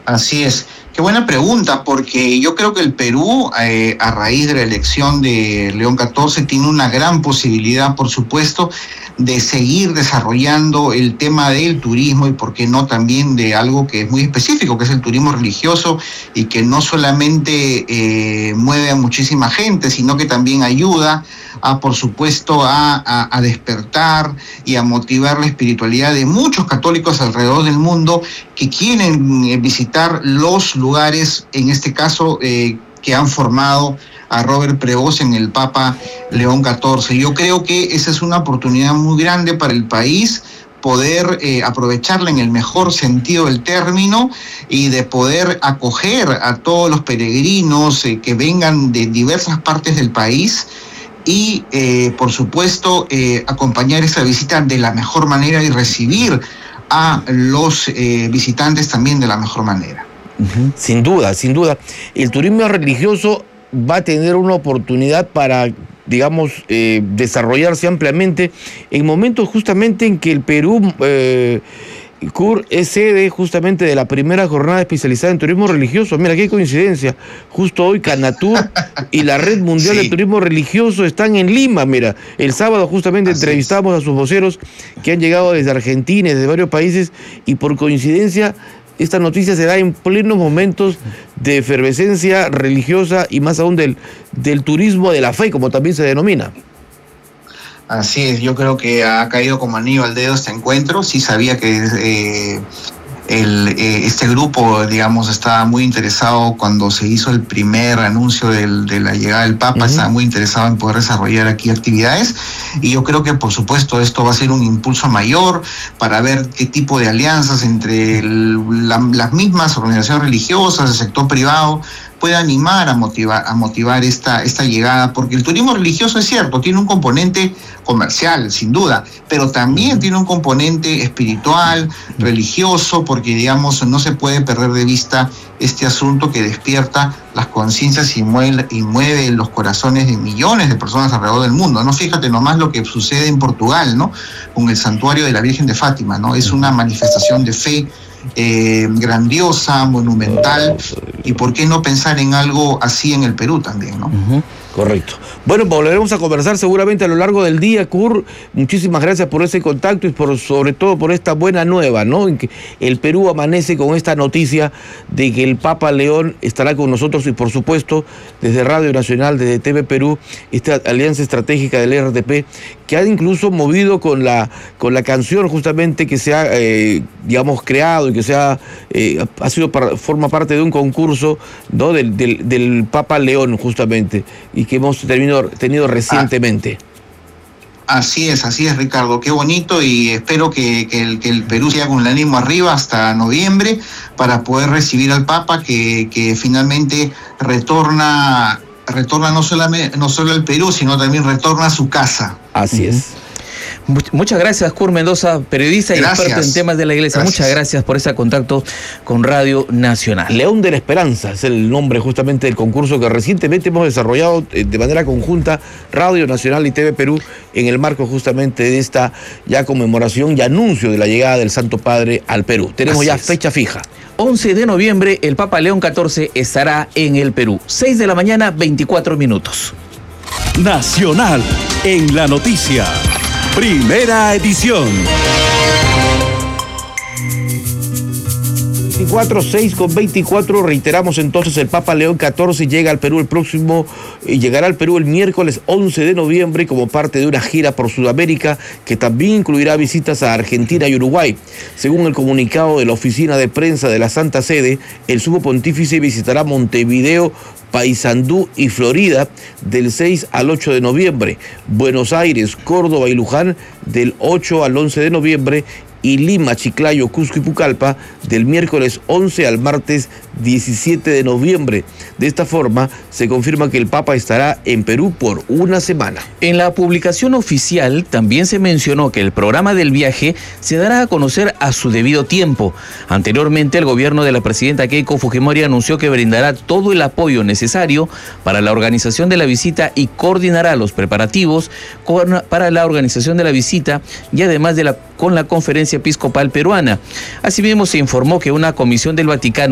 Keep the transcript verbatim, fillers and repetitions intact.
Así es. Qué buena pregunta, porque yo creo que el Perú, eh, a raíz de la elección de León catorce, tiene una gran posibilidad, por supuesto, de seguir desarrollando el tema del turismo y, por qué no, también de algo que es muy específico, que es el turismo religioso, y que no solamente eh, mueve a muchísima gente, sino que también ayuda a, por supuesto, a, a, a despertar y a motivar la espiritualidad de muchos católicos alrededor del mundo que quieren eh, visitar los lugares, en este caso, eh, que han formado a Robert Prevost en el Papa León catorce. Yo creo que esa es una oportunidad muy grande para el país, poder eh, aprovecharla en el mejor sentido del término y de poder acoger a todos los peregrinos eh, que vengan de diversas partes del país y, eh, por supuesto, eh, acompañar esta visita de la mejor manera y recibir a los eh, visitantes también de la mejor manera. Uh-huh. Sin duda, sin duda. El turismo religioso va a tener una oportunidad para, digamos, eh, desarrollarse ampliamente en momentos justamente en que el Perú, eh, C U R, es sede justamente de la primera jornada especializada en turismo religioso. Mira, qué coincidencia. Justo hoy Canatur y la Red Mundial sí. de Turismo Religioso están en Lima. Mira, el sábado justamente Así entrevistamos es. a sus voceros que han llegado desde Argentina, desde varios países, y por coincidencia esta noticia se da en plenos momentos de efervescencia religiosa y más aún del, del turismo de la fe, como también se denomina. Así es, yo creo que ha caído como anillo al dedo este encuentro. Sí sabía que eh, el, eh, este grupo, digamos, estaba muy interesado cuando se hizo el primer anuncio del, de la llegada del Papa, uh-huh. estaba muy interesado en poder desarrollar aquí actividades, y yo creo que, por supuesto, esto va a ser un impulso mayor para ver qué tipo de alianzas entre el, la, las mismas organizaciones religiosas, el sector privado, puede animar a motivar, a motivar esta, esta llegada, porque el turismo religioso, es cierto, tiene un componente comercial, sin duda, pero también tiene un componente espiritual, religioso, porque, digamos, no se puede perder de vista este asunto que despierta las conciencias y mueve, y mueve los corazones de millones de personas alrededor del mundo, ¿no? Fíjate nomás lo que sucede en Portugal, ¿no? Con el santuario de la Virgen de Fátima, ¿no? Es una manifestación de fe Eh, grandiosa, monumental, y por qué no pensar en algo así en el Perú también, ¿no? Uh-huh. Correcto. Bueno, volveremos a conversar seguramente a lo largo del día, C U R. Muchísimas gracias por ese contacto y por, sobre todo por esta buena nueva, ¿no? En que el Perú amanece con esta noticia de que el Papa León estará con nosotros, y por supuesto desde Radio Nacional, desde T V Perú, esta alianza estratégica del R T P, que ha incluso movido con la, con la canción justamente que se ha, eh, digamos, creado y que se ha, eh, ha sido para, forma parte de un concurso, ¿no? del, del, del Papa León justamente, y que hemos tenido, tenido recientemente. Ah, así es, así es, Ricardo, qué bonito, y espero que, que, el, que el Perú siga con el ánimo arriba hasta noviembre para poder recibir al Papa, que, que finalmente retorna, retorna no solamente, no solo al Perú, sino también retorna a su casa. Así es. Muchas gracias, C U R Mendoza, periodista y gracias. experto en temas de la iglesia. Gracias. Muchas gracias por ese contacto con Radio Nacional. León de la Esperanza es el nombre justamente del concurso que recientemente hemos desarrollado de manera conjunta Radio Nacional y T V Perú, en el marco justamente de esta ya conmemoración y anuncio de la llegada del Santo Padre al Perú. Tenemos Así ya es. fecha fija. once de noviembre, el Papa León catorce estará en el Perú. seis de la mañana, veinticuatro minutos. Nacional en la noticia. Primera edición. veinticuatro, seis con veinticuatro, reiteramos entonces, el Papa León catorce llega al Perú el próximo, y llegará al Perú el miércoles once de noviembre como parte de una gira por Sudamérica que también incluirá visitas a Argentina y Uruguay. Según el comunicado de la oficina de prensa de la Santa Sede, el sumo pontífice visitará Montevideo, Paysandú y Florida del seis al ocho de noviembre, Buenos Aires, Córdoba y Luján del ocho al once de noviembre, y Lima, Chiclayo, Cusco y Pucallpa del miércoles once al martes diecisiete de noviembre. De esta forma, se confirma que el Papa estará en Perú por una semana. En la publicación oficial también se mencionó que el programa del viaje se dará a conocer a su debido tiempo. Anteriormente, el gobierno de la presidenta Keiko Fujimori anunció que brindará todo el apoyo necesario para la organización de la visita y coordinará los preparativos con, para la organización de la visita, y además de la, con la Conferencia Episcopal Peruana. Asimismo, se informó que una comisión del Vaticano